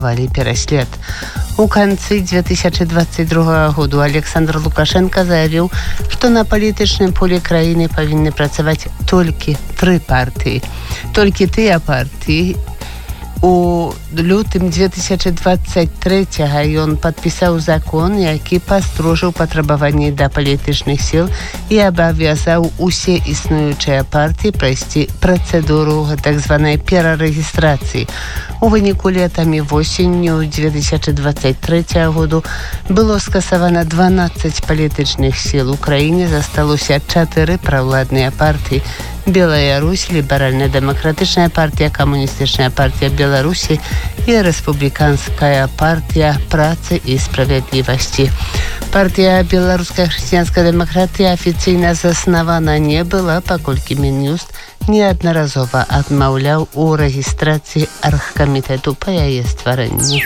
пераслед. У канцы 2022 году Александр Лукашенко заявіў, што на палітычным поле краіны павінны працаваць толькі 3 партыі. Толькі тыя партыі. У лютым 2023 ён падпісаў закон, які пастрожыў патрабаванні да палітычных сіл і абавязаў усе існуючыя партыі прайсці працэдуру так званай перарэгістрацыі. У выніку летам і восенню 2023 году было скасавана 12 палітычных сіл. У краіне засталося 4 правладныя партыі: Белая Русь, Ліберальна-дэмакратычная партія, Камуністычная партія Беларусі і Рэспубліканская партія працы і справядлівасці. Партія Беларуская хрысціянская дэмакратыя афіцыйна заснавана не была, паколькі Мін'юст неаднаразова адмаўляў у рэгістрацыі аргкамітэту па яе стварэнні.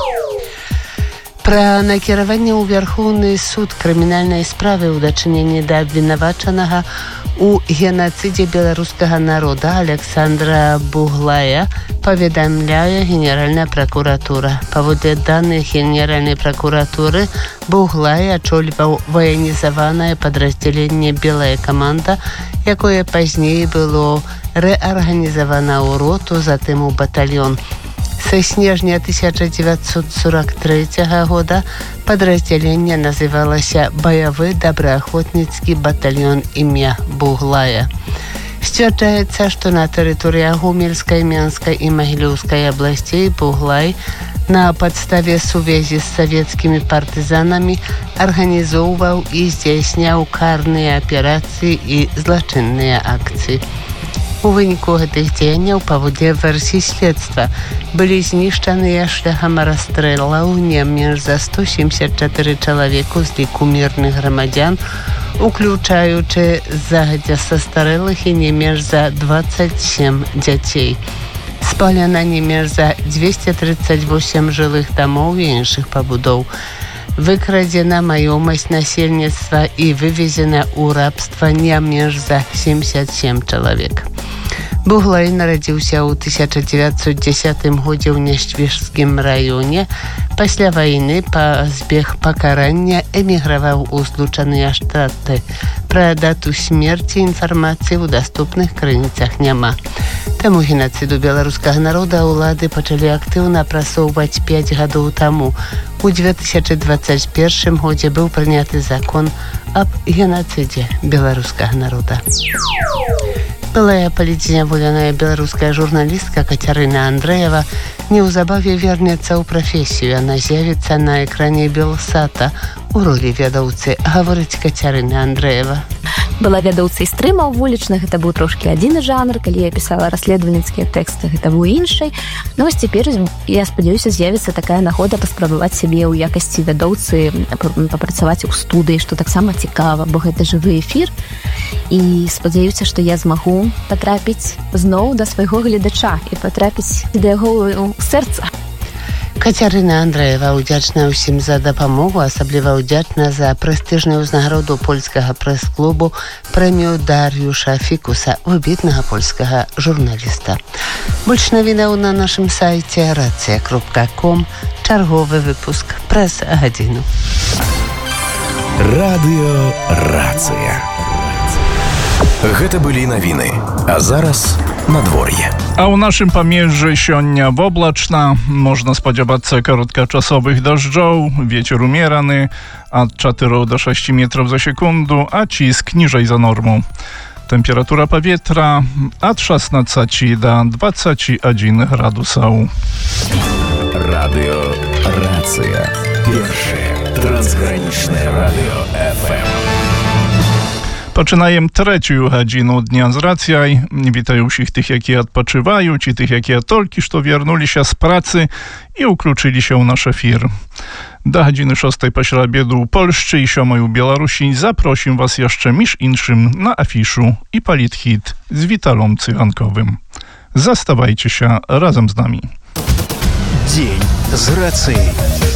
Пра накіраванне ў Вярхоўны суд крымінальнай справы ў дачыненні да абвінавачанага у генацыдзе беларускага народа Александра Буглая паведамляе Генеральная пракуратура. Паводле даных Генеральнай пракуратуры, Буглай ачольваў ваенізаванае падраздзяленне «Белая каманда», якое пазней было рэарганізавана ў роту, затым у батальён. Са снежня 1943 года падраздзяленне называлася «Баявы добраахвотніцкі батальён імя Буглая». Сцвярджаецца, што на тэрыторыі Гомельскай, Менскай і Магілёўскай абласцей Буглай на падставе сувязі з савецкімі партызанамі арганізоўваў і здзяйсняў карныя аперацыі і злачынныя акцыі. У выніку гэтых дзеянняў, паводле версій следства, былі знішчаныя шляхам расстрэлаў не менш за 174 чалавеку з ліку мірных грамадзян, уключаючы загадзя састарэлых і не менш за 27 дзяцей. Спалена не менш за 238 жылых дамоў і іншых пабудоў. Выкрадзена маёмасць насельніцтва і вывезена ў рабства не менш за 77 чалавек. Буглай нарадзіўся ў 1910 годзе ў Няшвіжскім раёне. Пасля вайны пазбег пакарання эміграваў у Злучаныя Штаты. Пра дату смерці інфармацыі ў даступных крыніцах няма. Таму генацыду беларускага народа ўлады пачалі актыўна прасоўваць 5 гадоў таму. У 2021 годзе быў прыняты закон аб генацыдзе беларускага народа. Былая палітзняволеная беларуская журналістка Кацярына Андрэева неўзабаве вернецца ў прафесію. Яна з'явіцца на экране Белсата у ролі вядоўцы, гаворыць Кацярына Андрэева. Была вядоўцай стрымаў вулічных, гэта быў трошкі адзін жанр, калі я пісала расследавальніцкія тэксты, гэта быў іншай. Ну вось цяпер, я спадзяюся, з'явіцца такая нагода паспрабаваць сябе ў якасці вядоўцы, папрацаваць у студыі, што таксама цікава, бо гэта жывы эфір. І спадзяюся, што я змагу патрапіць зноў да свайго гледача і патрапіць да яго ў сэрца. Кацярына Андрэева ўдзячна ўсім за дапамогу, асабліва ўдзячна за прэстыжную ўзнагароду польскага прэс-клубу прэмію Дар'юша Фікуса, выбітнага польскага журналіста. Больш навінаў на нашым сайце racja.com. Чарговы выпуск Прэс-гадзіну. Радыё Рацыя. Гэта былі навіны, а зараз надвор'е. А ў нашым памежжы сёння воблачна, можна спадзявацца кароткачасовых дажджоў, вецер умераны ад 4 до 6 метров за секунду, а ціск ніжэй за норму. Тэмпература паветра ад 16 до 21 градусаў. Радыё Рацыя. Першае трансгранічнае радыё FM. Пачынаем трэцюю гадзіну дня з рацыяй. Вітаю ўсіх тых, якія адпачываюць, і тых, якія толькі што вярнуліся з працы і ўключыліся ў наш эфір. Да гадзіны 6 пасля абеду ў Польшчы і 7 у Беларусі запросім вас яшчэ між іншым на афішу і палітхіт з Віталом Цыганковым. Заставайцеся разам з намі. Дзень з рацыяй.